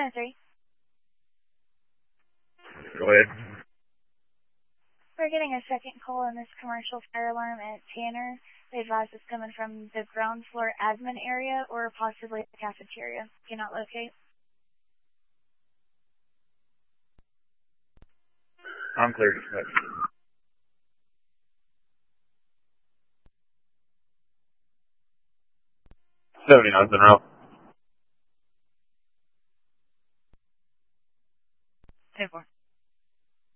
103. Go ahead. We're getting a second call on this commercial fire alarm at Tanner. They advise it's coming from the ground floor admin area or possibly the cafeteria. Cannot locate. I'm clear to dispatch. 79's in row.